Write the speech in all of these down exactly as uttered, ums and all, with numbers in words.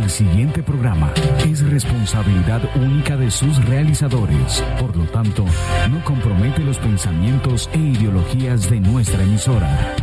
El siguiente programa es responsabilidad única de sus realizadores. Por lo tanto, no compromete los pensamientos e ideologías de nuestra emisora.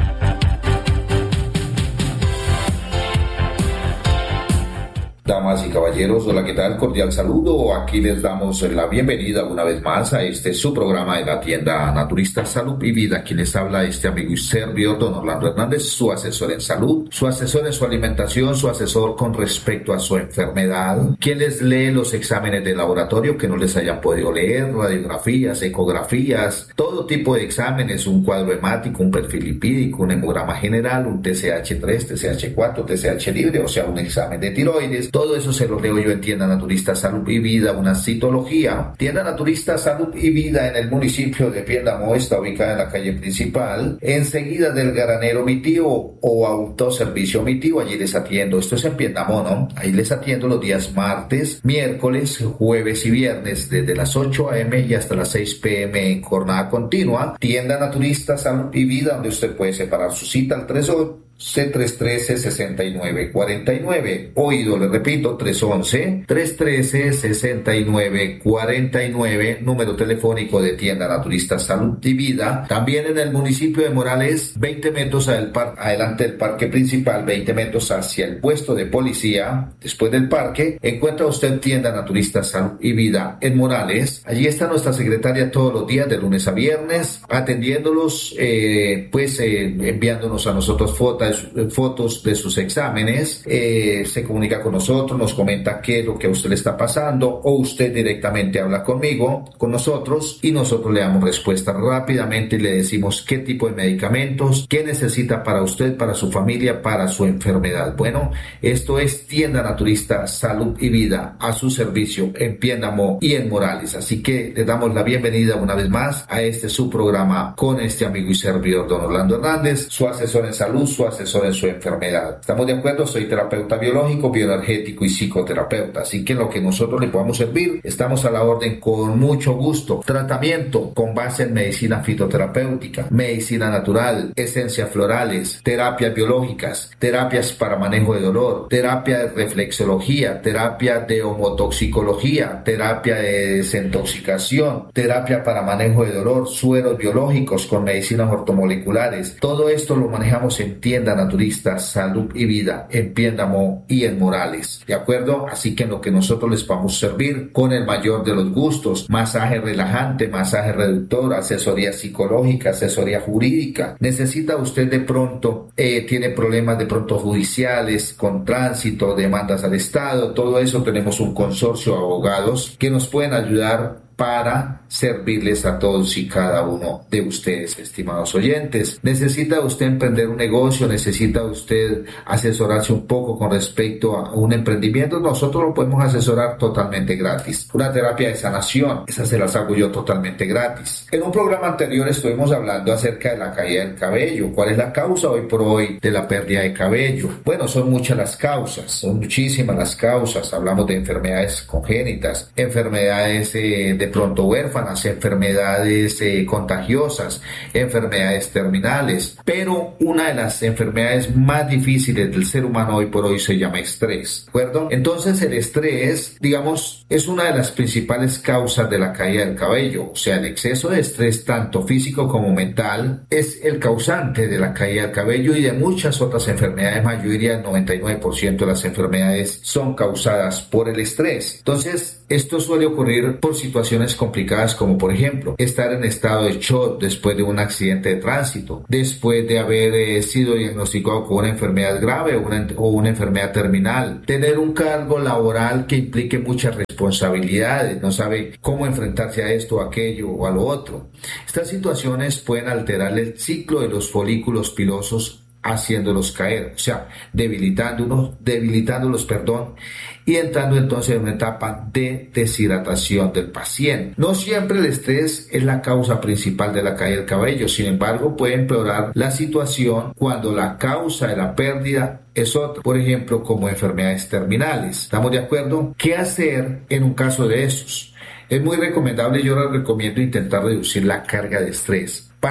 Damas y caballeros, hola, ¿qué tal? Cordial saludo. Aquí les damos la bienvenida una vez más a este su programa de la tienda Naturista Salud y Vida. Quien les habla, este amigo y servidor, don Orlando Hernández, su asesor en salud, su asesor en su alimentación, su asesor con respecto a su enfermedad. Quien les lee los exámenes de laboratorio que no les hayan podido leer, radiografías, ecografías, todo tipo de exámenes, un cuadro hemático, un perfil lipídico, un hemograma general, un T C H tres, T C H cuatro, T C H libre, o sea, un examen de tiroides. Todo eso se lo leo yo en Tienda Naturista Salud y Vida, una citología. Tienda Naturista Salud y Vida en el municipio de Piendamó, está ubicada en la calle principal, enseguida del Granero Mi Tío o Autoservicio Mi Tío. Allí les atiendo. Esto es en Piendamó, ¿no? Ahí les atiendo los días martes, miércoles, jueves y viernes, desde las ocho a eme y hasta las seis pe eme en jornada continua. Tienda Naturista Salud y Vida, donde usted puede separar su cita al tres once, tres trece, sesenta y nueve cuarenta y nueve. Oído, le repito, tres once, tres trece, sesenta y nueve cuarenta y nueve, número telefónico de Tienda Naturista Salud y Vida. También en el municipio de Morales, veinte metros al par- adelante del parque principal, veinte metros hacia el puesto de policía, después del parque, encuentra usted Tienda Naturista Salud y Vida en Morales. Allí está nuestra secretaria todos los días, de lunes a viernes, atendiéndolos, eh, pues eh, enviándonos a nosotros fotos fotos de sus exámenes, eh, se comunica con nosotros, nos comenta qué es lo que a usted le está pasando, o usted directamente habla conmigo, con nosotros, y nosotros le damos respuesta rápidamente y le decimos qué tipo de medicamentos, qué necesita para usted, para su familia, para su enfermedad. Bueno, esto es Tienda Naturista Salud y Vida, a su servicio en Piendamó y en Morales. Así que le damos la bienvenida una vez más a este su programa con este amigo y servidor, don Orlando Hernández, su asesor en salud, su asesor en su enfermedad. ¿Estamos de acuerdo? Soy terapeuta biológico, bioenergético y psicoterapeuta, así que en lo que nosotros le podamos servir, estamos a la orden con mucho gusto. Tratamiento con base en medicina fitoterapéutica, medicina natural, esencias florales, terapias biológicas, terapias para manejo de dolor, terapia de reflexología, terapia de homotoxicología, terapia de desintoxicación, terapia para manejo de dolor, sueros biológicos con medicinas ortomoleculares. Todo esto lo manejamos en Tienda Naturista Salud y Vida en Piendamó y en Morales, ¿de acuerdo? Así que en lo que nosotros les vamos a servir con el mayor de los gustos: masaje relajante, masaje reductor, asesoría psicológica, asesoría jurídica. ¿Necesita usted de pronto, eh, tiene problemas de pronto judiciales con tránsito, demandas al Estado? Todo eso tenemos un consorcio de abogados que nos pueden ayudar para servirles a todos y cada uno de ustedes, estimados oyentes. ¿Necesita usted emprender un negocio? ¿Necesita usted asesorarse un poco con respecto a un emprendimiento? Nosotros lo podemos asesorar totalmente gratis. Una terapia de sanación, esa se las hago yo totalmente gratis. En un programa anterior estuvimos hablando acerca de la caída del cabello. ¿Cuál es la causa hoy por hoy de la pérdida de cabello? Bueno, son muchas las causas, son muchísimas las causas. Hablamos de enfermedades congénitas, enfermedades eh, de pronto huérfanas, enfermedades eh, contagiosas, enfermedades terminales, pero una de las enfermedades más difíciles del ser humano hoy por hoy se llama estrés, ¿de acuerdo? Entonces el estrés, digamos, es una de las principales causas de la caída del cabello. O sea, el exceso de estrés, tanto físico como mental, es el causante de la caída del cabello y de muchas otras enfermedades. Más, yo diría el noventa y nueve por ciento de las enfermedades son causadas por el estrés. Entonces, esto suele ocurrir por situaciones complicadas, como por ejemplo estar en estado de shock después de un accidente de tránsito, después de haber eh, sido diagnosticado con una enfermedad grave o una, o una enfermedad terminal, tener un cargo laboral que implique muchas responsabilidades, no sabe cómo enfrentarse a esto, a aquello o a lo otro. Estas situaciones pueden alterar el ciclo de los folículos pilosos, haciéndolos caer, o sea, debilitándolos, debilitándolos, perdón, y entrando entonces en una etapa de deshidratación del paciente. No siempre el estrés es la causa principal de la caída del cabello, sin embargo, puede empeorar la situación cuando la causa de la pérdida es otra, por ejemplo, como enfermedades terminales. ¿Estamos de acuerdo? ¿Qué hacer en un caso de esos? Es muy recomendable, yo les recomiendo intentar reducir la carga de estrés.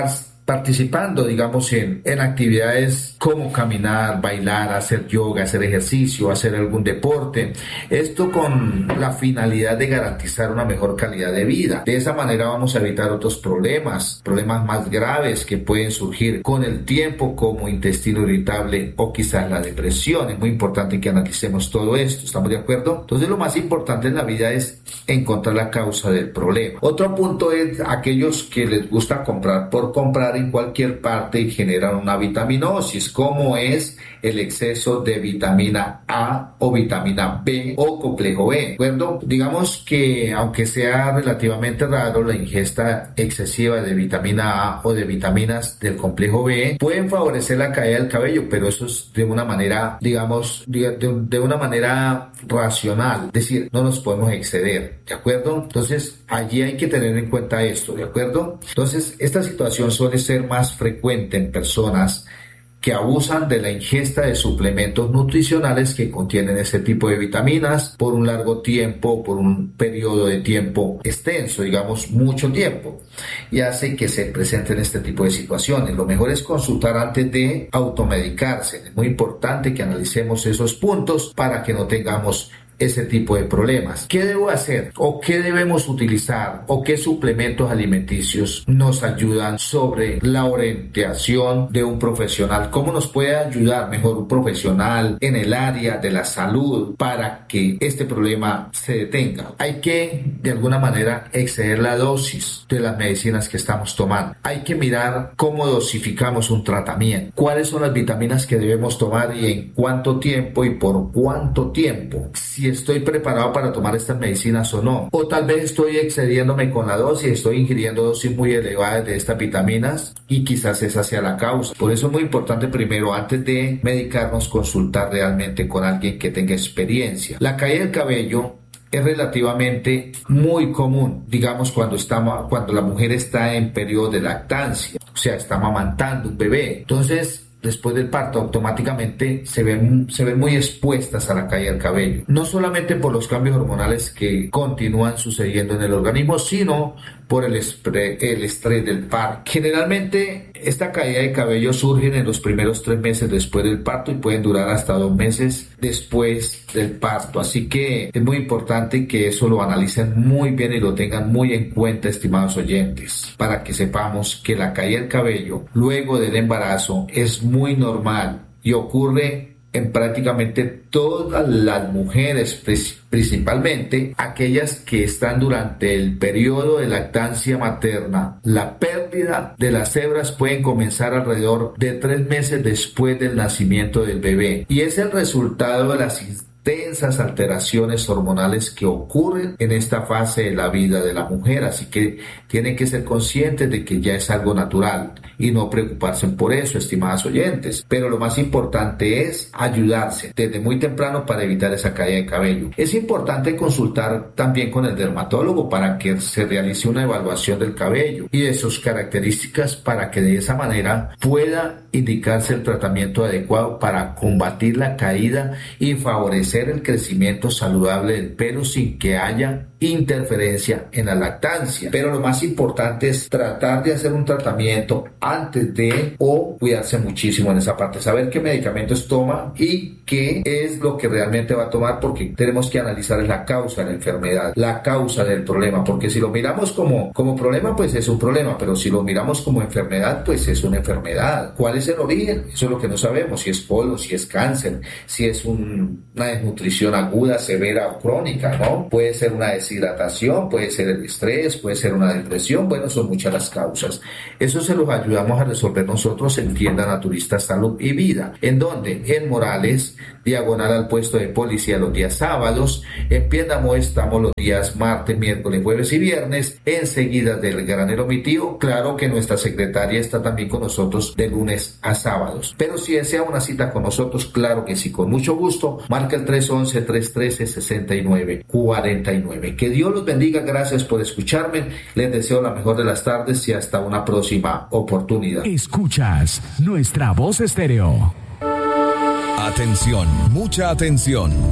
participando, digamos, en, en actividades como caminar, bailar, hacer yoga, hacer ejercicio, hacer algún deporte. Esto con la finalidad de garantizar una mejor calidad de vida. De esa manera vamos a evitar otros problemas, problemas más graves que pueden surgir con el tiempo, como intestino irritable o quizás la depresión. Es muy importante que analicemos todo esto, ¿estamos de acuerdo? Entonces lo más importante en la vida es encontrar la causa del problema. Otro punto es aquellos que les gusta comprar por comprar en cualquier parte y generan una vitaminosis, como es el exceso de vitamina A o vitamina B o complejo B, ¿de acuerdo? Digamos que aunque sea relativamente raro, la ingesta excesiva de vitamina A o de vitaminas del complejo B pueden favorecer la caída del cabello, pero eso es de una manera, digamos, de, de, de una manera racional, es decir, no nos podemos exceder, ¿de acuerdo? Entonces allí hay que tener en cuenta esto, ¿de acuerdo? Entonces esta situación suele ser más frecuente en personas que abusan de la ingesta de suplementos nutricionales que contienen ese tipo de vitaminas por un largo tiempo, por un periodo de tiempo extenso, digamos mucho tiempo, y hace que se presenten este tipo de situaciones. Lo mejor es consultar antes de automedicarse. Es muy importante que analicemos esos puntos para que no tengamos ese tipo de problemas. ¿Qué debo hacer? ¿O qué debemos utilizar? ¿O qué suplementos alimenticios nos ayudan sobre la orientación de un profesional? ¿Cómo nos puede ayudar mejor un profesional en el área de la salud para que este problema se detenga? Hay que, de alguna manera, exceder la dosis de las medicinas que estamos tomando. Hay que mirar cómo dosificamos un tratamiento. ¿Cuáles son las vitaminas que debemos tomar y en cuánto tiempo y por cuánto tiempo? Si estoy preparado para tomar estas medicinas o no, o tal vez estoy excediéndome con la dosis, estoy ingiriendo dosis muy elevadas de estas vitaminas y quizás esa sea la causa. Por eso es muy importante primero, antes de medicarnos, consultar realmente con alguien que tenga experiencia. La caída del cabello es relativamente muy común, digamos, cuando estamos, cuando la mujer está en periodo de lactancia, o sea, está amamantando un bebé. Entonces, después del parto automáticamente se ven, se ven muy expuestas a la caída del cabello, no solamente por los cambios hormonales que continúan sucediendo en el organismo, sino por el, espre, el estrés del parto. Generalmente esta caída de cabello surge en los primeros tres meses después del parto y pueden durar hasta dos meses después del parto, así que es muy importante que eso lo analicen muy bien y lo tengan muy en cuenta, estimados oyentes, para que sepamos que la caída del cabello luego del embarazo es muy normal y ocurre en prácticamente todas las mujeres, principalmente aquellas que están durante el periodo de lactancia materna. La pérdida de las hebras pueden comenzar alrededor de tres meses después del nacimiento del bebé y es el resultado de las intensas alteraciones hormonales que ocurren en esta fase de la vida de la mujer, así que tienen que ser conscientes de que ya es algo natural y no preocuparse por eso, estimadas oyentes. Pero lo más importante es ayudarse desde muy temprano para evitar esa caída de cabello. Es importante consultar también con el dermatólogo para que se realice una evaluación del cabello y de sus características para que de esa manera pueda indicarse el tratamiento adecuado para combatir la caída y favorecer el crecimiento saludable del pelo sin que haya interferencia en la lactancia. Pero lo más importante es tratar de hacer un tratamiento antes de o cuidarse muchísimo en esa parte, saber qué medicamentos toma y qué es lo que realmente va a tomar, porque tenemos que analizar la causa de la enfermedad, la causa del problema, porque si lo miramos como, como problema, pues es un problema, pero si lo miramos como enfermedad, pues es una enfermedad. ¿Cuál es el origen? Eso es lo que no sabemos, si es colon, si es cáncer, si es un, una desnutrición aguda, severa o crónica, ¿no? Puede ser una deshidratación, puede ser el estrés, puede ser una depresión, bueno, son muchas las causas. Eso se los ayudamos a resolver nosotros en Tienda Naturista Salud y Vida, en donde en Morales, diagonal al puesto de policía los días sábados, en Piéndamo estamos los días martes, miércoles, jueves y viernes, enseguida del Granero Mi Tío. Claro que nuestra secretaria está también con nosotros de lunes a sábados, pero si desea una cita con nosotros, claro que sí, con mucho gusto, marca el tres once, tres trece, sesenta y nueve cuarenta y nueve. Que Dios los bendiga, gracias por escucharme, les deseo la mejor de las tardes y hasta una próxima oportunidad. Escuchas Nuestra Voz Estéreo. Atención, mucha atención.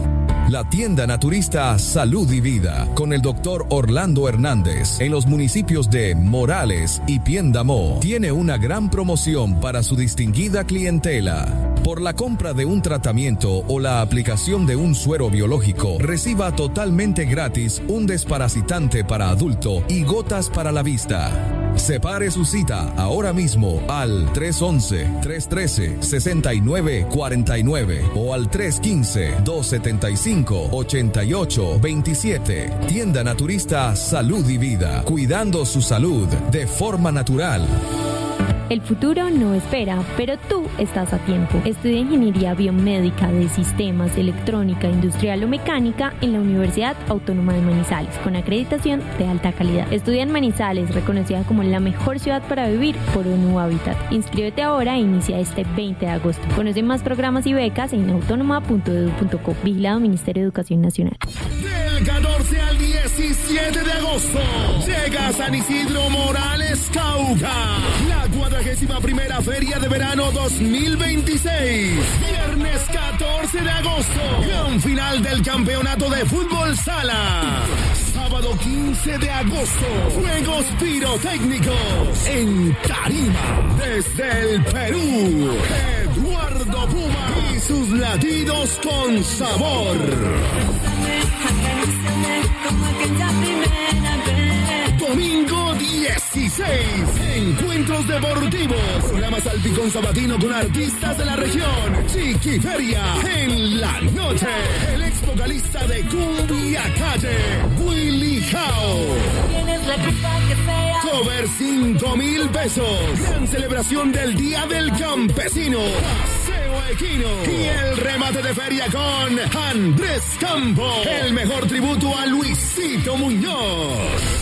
La tienda naturista Salud y Vida con el doctor Orlando Hernández en los municipios de Morales y Piendamó tiene una gran promoción para su distinguida clientela. Por la compra de un tratamiento o la aplicación de un suero biológico, reciba totalmente gratis un desparasitante para adulto y gotas para la vista. Separe su cita ahora mismo al tres once, tres trece, sesenta y nueve cuarenta y nueve o al tres quince, dos setenta y cinco, ochenta y ocho veintisiete. Tienda Naturista Salud y Vida, cuidando su salud de forma natural. El futuro no espera, pero tú estás a tiempo. Estudia Ingeniería Biomédica de Sistemas, Electrónica, Industrial o Mecánica en la Universidad Autónoma de Manizales, con acreditación de alta calidad. Estudia en Manizales, reconocida como la mejor ciudad para vivir por ONU Habitat. Inscríbete ahora e inicia este veinte de agosto. Conoce más programas y becas en autónoma punto edu punto co. Vigilado Ministerio de Educación Nacional. Del catorce al diecisiete de agosto llega San Isidro Morales, Cauca, la cuadragésima primera Feria de Verano dos mil veintiséis. Viernes catorce de agosto, gran final del Campeonato de Fútbol Sala. Sábado quince de agosto, Juegos Pirotécnicos en Tarima. Desde el Perú, Eduardo Puma y sus latidos con sabor. Domingo dieciséis, encuentros deportivos, programa Salpicón Sabatino con artistas de la región, Chiquiferia en la noche, el ex vocalista de Cumbia Calle, Willy Hao. Cover cinco mil pesos, gran celebración del Día del Campesino, paseo equino y el remate de feria con Andrés Campo, el mejor tributo a Luisito Muñoz.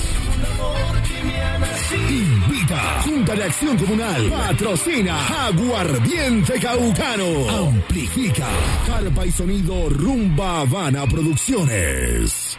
Invita Junta de Acción Comunal, patrocina Aguardiente Caucano, amplifica Carpa y Sonido Rumba Habana Producciones.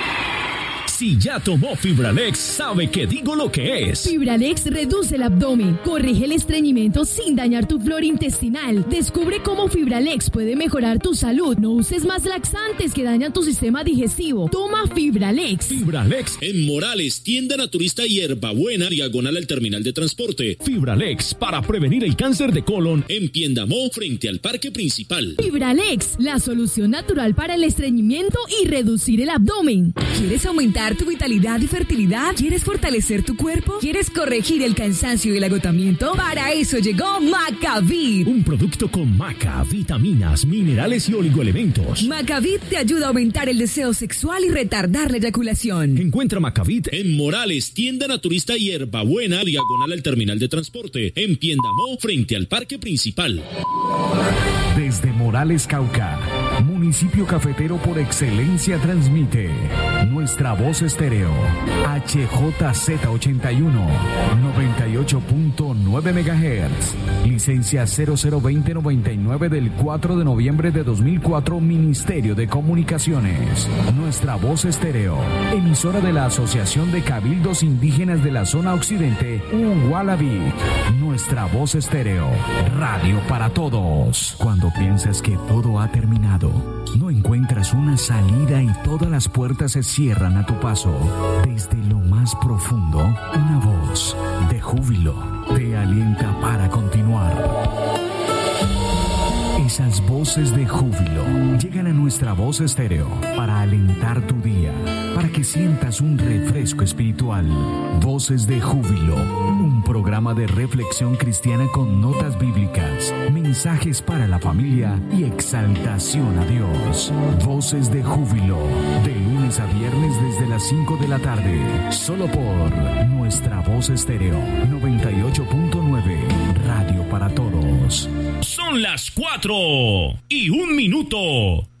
Si ya tomó Fibralex, sabe que digo lo que es. Fibralex reduce el abdomen, corrige el estreñimiento sin dañar tu flora intestinal. Descubre cómo Fibralex puede mejorar tu salud. No uses más laxantes que dañan tu sistema digestivo. Toma Fibralex. Fibralex en Morales, tienda naturista Hierbabuena, diagonal al terminal de transporte. Fibralex para prevenir el cáncer de colon en Piendamó, frente al parque principal. Fibralex, la solución natural para el estreñimiento y reducir el abdomen. ¿Quieres aumentar tu vitalidad y fertilidad? ¿Quieres fortalecer tu cuerpo? ¿Quieres corregir el cansancio y el agotamiento? Para eso llegó Macavit, un producto con maca, vitaminas, minerales y oligoelementos. Macavit te ayuda a aumentar el deseo sexual y retardar la eyaculación. Encuentra Macavit en Morales, tienda naturista Hierbabuena, diagonal al terminal de transporte, en Piendamó, frente al parque principal. Desde Morales, Cauca, municipio cafetero por excelencia, transmite Nuestra Voz Estéreo, H J Z ochenta y uno, noventa y ocho punto nueve megahertz, licencia cero cero veinte noventa y nueve del cuatro de noviembre de dos mil cuatro, Ministerio de Comunicaciones. Nuestra Voz Estéreo, emisora de la Asociación de Cabildos Indígenas de la Zona Occidente, Ugualabí. Nuestra Voz Estéreo, radio para todos. Cuando piensas que todo ha terminado, no encuentras una salida y todas las puertas se cierran a tu paso, desde lo más profundo, una voz de júbilo te alienta para continuar. Esas voces de júbilo llegan a Nuestra Voz Estéreo para alentar tu día, para que sientas un refresco espiritual. Voces de Júbilo, un programa de reflexión cristiana con notas bíblicas, mensajes para la familia y exaltación a Dios. Voces de Júbilo, de lunes a viernes desde las cinco de la tarde, solo por Nuestra Voz Estéreo noventa y ocho punto nueve, radio para todos. Son las cuatro y un minuto.